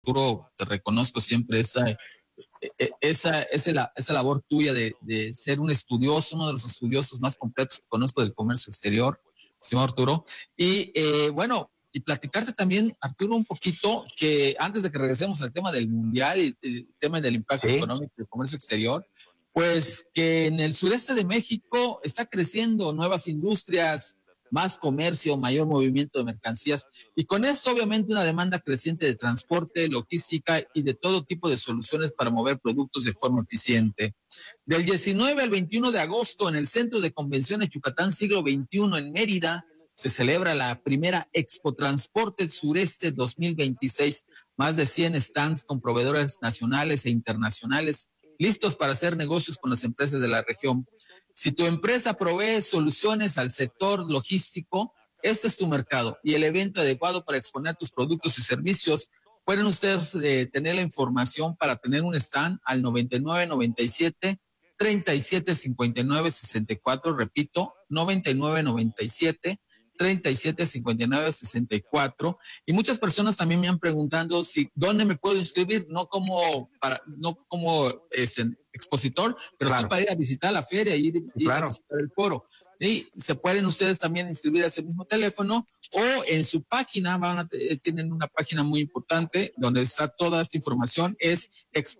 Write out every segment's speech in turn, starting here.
Arturo, te reconozco siempre esa labor tuya de ser un estudioso, uno de los estudiosos más completos que conozco del comercio exterior, señor Arturo. Y bueno, y platicarte también, Arturo, un poquito que antes de que regresemos al tema del mundial y el tema del impacto económico del comercio exterior, pues que en el sureste de México está creciendo nuevas industrias, más comercio, mayor movimiento de mercancías y con esto obviamente una demanda creciente de transporte, logística y de todo tipo de soluciones para mover productos de forma eficiente. Del 19 al 21 de agosto en el Centro de Convenciones Yucatán Siglo XXI en Mérida se celebra la primera Expo Transporte Sureste 2026, más de 100 stands con proveedores nacionales e internacionales listos para hacer negocios con las empresas de la región. Si tu empresa provee soluciones al sector logístico, este es tu mercado y el evento adecuado para exponer tus productos y servicios. Pueden ustedes tener la información para tener un stand al 9997-3759-64, repito, 9997-3759-64. Y muchas personas también me han preguntado si dónde me puedo inscribir, no como expositor, pero sí para ir a visitar la feria y ir a visitar el foro. Y se pueden ustedes también inscribir a ese mismo teléfono o en su página, tienen una página muy importante donde está toda esta información, es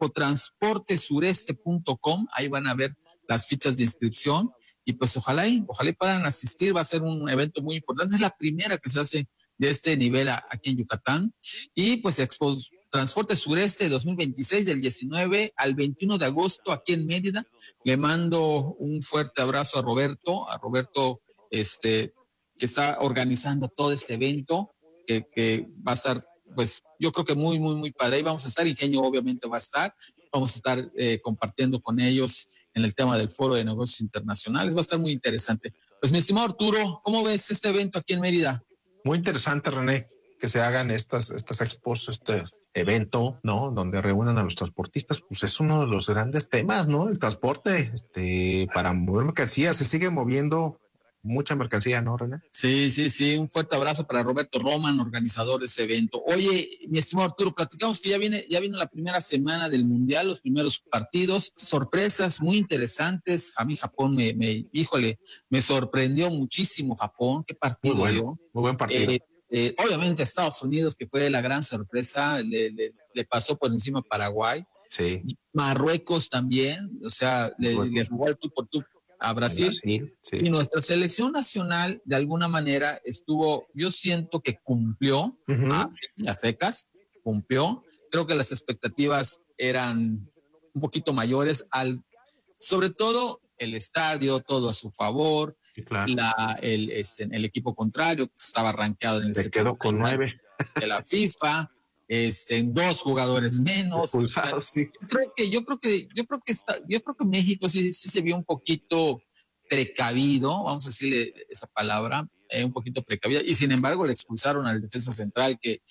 expotransportesureste.com, ahí van a ver las fichas de inscripción y pues ojalá puedan asistir, va a ser un evento muy importante, es la primera que se hace de este nivel aquí en Yucatán y pues Expo Transporte Sureste 2026 del 19 al 21 de agosto aquí en Mérida. Le mando un fuerte abrazo a Roberto, que está organizando todo este evento, que va a estar, pues yo creo que muy, muy, muy padre. Ahí vamos a estar, Ingenio obviamente va a estar, vamos a estar compartiendo con ellos en el tema del Foro de Negocios Internacionales, va a estar muy interesante. Pues mi estimado Arturo, ¿cómo ves este evento aquí en Mérida? Muy interesante, René, que se hagan estas expos, este evento, ¿no? Donde reúnan a los transportistas, pues es uno de los grandes temas, ¿no? El transporte, para mover mercancías, se sigue moviendo mucha mercancía, ¿no, René? Sí, un fuerte abrazo para Roberto Roman, organizador de ese evento. Oye, mi estimado Arturo, platicamos que ya vino la primera semana del Mundial, los primeros partidos, sorpresas muy interesantes. A mí Japón me sorprendió muchísimo Japón, qué partido dio. Muy buen partido. Obviamente Estados Unidos, que fue la gran sorpresa, le pasó por encima a Paraguay. Sí. Marruecos también, o sea, le jugó al tú por tú a Brasil. Sí. Y nuestra selección nacional, de alguna manera, yo siento que cumplió, a secas, cumplió. Creo que las expectativas eran un poquito mayores, sobre todo el estadio, todo a su favor. Sí, claro. El equipo contrario estaba rankeado en el se quedó con 9 de la FIFA, en 2 jugadores menos. Expulsados, sí. Yo creo que México sí se vio un poquito precavido, vamos a decirle esa palabra, un poquito precavido, y sin embargo le expulsaron al defensa central que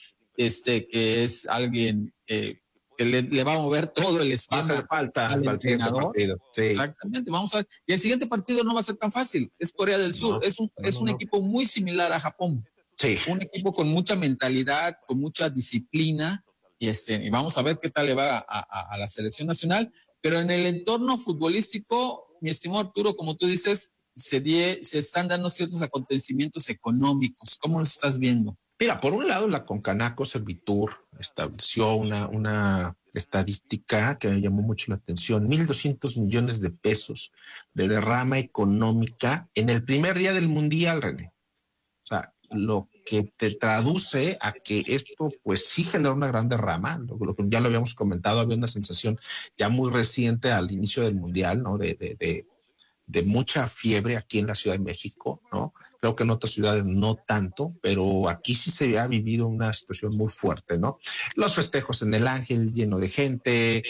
es alguien que le va a mover todo el esquema. Va a hacer falta al entrenador. Sí. Exactamente, vamos a ver. Y el siguiente partido no va a ser tan fácil, es Corea del Sur, es un equipo muy similar a Japón. Sí. Un equipo con mucha mentalidad, con mucha disciplina, y vamos a ver qué tal le va a la selección nacional, pero en el entorno futbolístico, mi estimado Arturo, como tú dices, se están dando ciertos acontecimientos económicos. ¿Cómo los estás viendo? Mira, por un lado, la Concanaco Servitur estableció una estadística que me llamó mucho la atención: 1,200 millones de pesos de derrama económica en el primer día del Mundial, René. O sea, lo que te traduce a que esto pues sí genera una gran derrama, lo que ya lo habíamos comentado, había una sensación ya muy reciente al inicio del Mundial, ¿no? De mucha fiebre aquí en la Ciudad de México, ¿no? Creo que en otras ciudades no tanto, pero aquí sí se ha vivido una situación muy fuerte, ¿no? Los festejos en el Ángel, lleno de gente,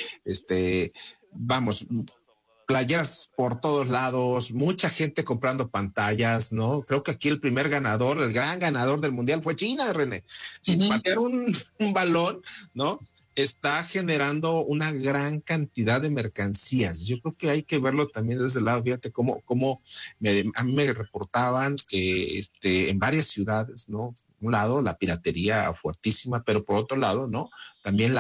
playeras por todos lados, mucha gente comprando pantallas, ¿no? Creo que aquí el gran ganador del Mundial fue China, René. Sin patear un balón, ¿no? Está generando una gran cantidad de mercancías. Yo creo que hay que verlo también desde el lado. Fíjate cómo a mí me reportaban que en varias ciudades, ¿no? un lado, la piratería fuertísima, pero por otro lado, ¿no? También